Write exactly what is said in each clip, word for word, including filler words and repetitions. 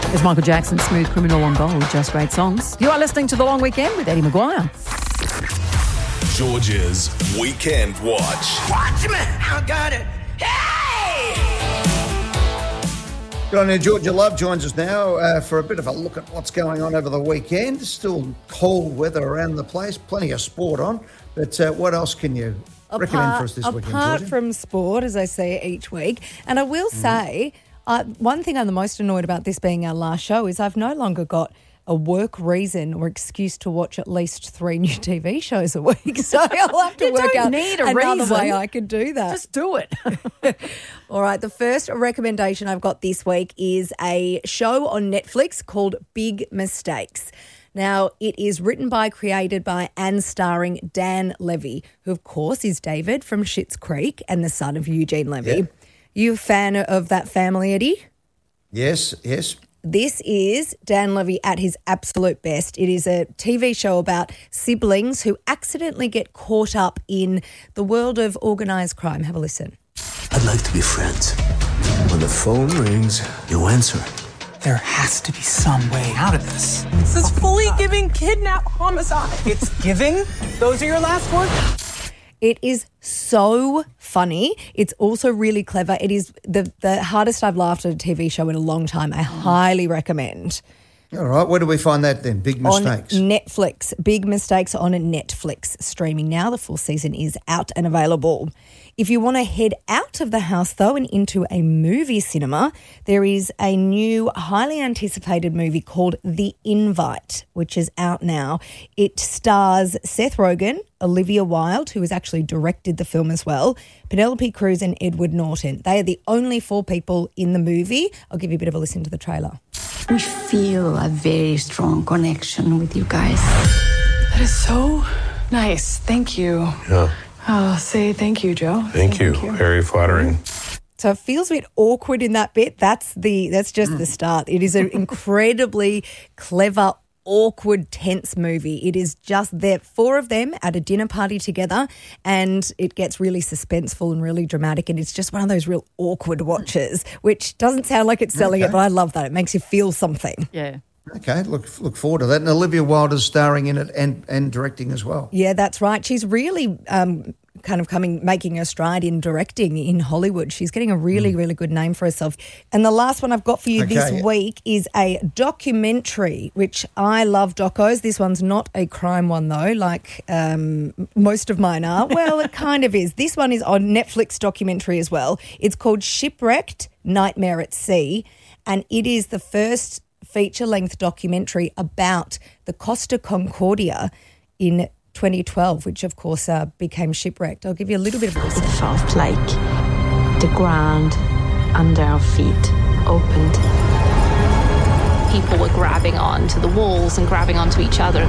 It's Michael Jackson's Smooth Criminal on Gold, just great songs. You are listening to The Long Weekend with Eddie Maguire. George's Weekend Watch. Watch me, I got it. Hey! Good on you, Georgia Love joins us now uh, for a bit of a look at what's going on over the weekend. Still cold weather around the place, plenty of sport on. But uh, what else can you apart, recommend for us this apart weekend, Georgia? Apart from sport, as I say each week, and I will mm. say, uh, one thing I'm the most annoyed about this being our last show is I've no longer got a work reason or excuse to watch at least three new T V shows a week. So I'll have to you work don't out need a another reason. way I could do that. Just do it. All right, the first recommendation I've got this week is a show on Netflix called Big Mistakes. Now, it is written by, created by, and starring Dan Levy, who, of course, is David from Schitt's Creek and the son of Eugene Levy. Yeah. You a fan of that family, Eddie? Yes, yes. This is Dan Levy at his absolute best. It is a T V show about siblings who accidentally get caught up in the world of organised crime. Have a listen. I'd like to be friends. When the phone rings, you answer. There has to be some way out of this. This is fully giving kidnap homicide. It's giving? Those are your last words? It is so funny. It's also really clever. It is the, the hardest I've laughed at a T V show in a long time. I highly recommend. All right, where do we find that then? Big Mistakes? On Netflix. Big Mistakes on Netflix. Streaming now. The full season is out and available. If you want to head out of the house, though, and into a movie cinema, there is a new, highly anticipated movie called The Invite, which is out now. It stars Seth Rogen, Olivia Wilde, who has actually directed the film as well, Penelope Cruz and Edward Norton. They are the only four people in the movie. I'll give you a bit of a listen to the trailer. We feel a very strong connection with you guys. That is so nice. Thank you. Yeah. I'll say thank you, Joe. Thank, say you. thank you. Very flattering. So it feels a bit awkward in that bit. That's the that's just mm. the start. It is an incredibly clever, awkward, tense movie. It is just there, four of them at a dinner party together, and it gets really suspenseful and really dramatic, and it's just one of those real awkward watches, which doesn't sound like it's selling okay. it, but I love that. It makes you feel something. Yeah. Okay, look look forward to that. And Olivia Wilde is starring in it and, and directing as well. Yeah, that's right. She's really um, kind of coming, making her stride in directing in Hollywood. She's getting a really, mm. really good name for herself. And the last one I've got for you okay. this week is a documentary, which I love docos. This one's not a crime one, though, like um, most of mine are. Well, it kind of is. This one is on Netflix documentary as well. It's called Shipwrecked, Nightmare at Sea, and it is the first feature-length documentary about the Costa Concordia in twenty twelve, which of course uh, became shipwrecked. I'll give you a little bit of a listen. It felt like the ground under our feet opened. People were grabbing onto the walls and grabbing onto each other.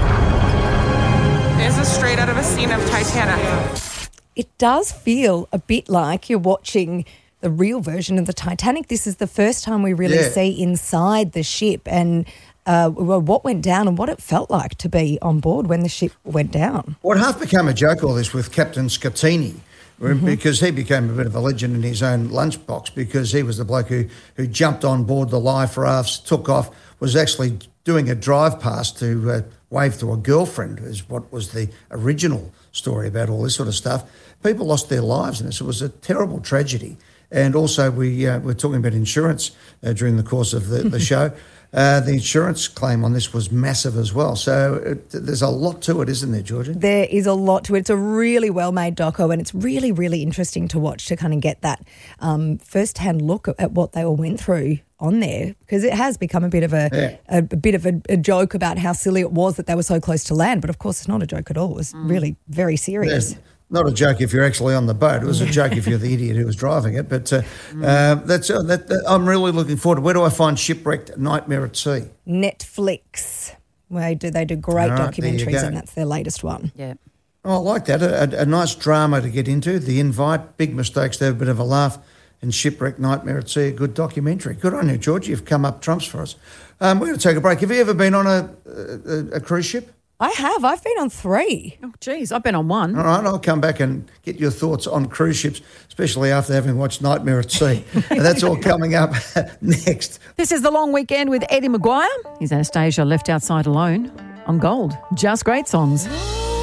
This is straight out of a scene of Titanic. It does feel a bit like you're watching the real version of the Titanic. This is the first time we really yeah. see inside the ship and uh, what went down and what it felt like to be on board when the ship went down. What half became a joke, all this, with Captain Scattini, mm-hmm. because he became a bit of a legend in his own lunchbox, because he was the bloke who, who jumped on board the life rafts, took off, was actually doing a drive past to uh, wave to a girlfriend, is what was the original story about all this sort of stuff. People lost their lives in this. It was a terrible tragedy. And also we uh, were talking about insurance uh, during the course of the, the show. Uh, the insurance claim on this was massive as well. So it, there's a lot to it, isn't there, Georgia? There is a lot to it. It's a really well-made doco, and it's really, really interesting to watch, to kind of get that um, first-hand look at what they all went through on there, because it has become a bit of a, yeah. a, a bit of a, a joke about how silly it was that they were so close to land. But of course, it's not a joke at all. It was mm. really very serious. Yeah. Not a joke if you're actually on the boat. It was a joke if you're the idiot who was driving it. But uh, mm. uh, that's uh, that, that, I'm really looking forward to. Where do I find Shipwrecked Nightmare at Sea? Netflix. They do they do great right, documentaries, and that's their latest one. Yeah. Oh, I like that. A, a, a nice drama to get into. The Invite, Big Mistakes to have a bit of a laugh, and Shipwrecked Nightmare at Sea, a good documentary. Good on you, George. You've come up trumps for us. Um, we're going to take a break. Have you ever been on a, a, a cruise ship? I have. I've been on three. Oh, geez, I've been on one. All right, I'll come back and get your thoughts on cruise ships, especially after having watched Nightmare at Sea. And that's all coming up next. This is The Long Weekend with Eddie Maguire. Is Anastasia left outside alone? On Gold. Just great songs.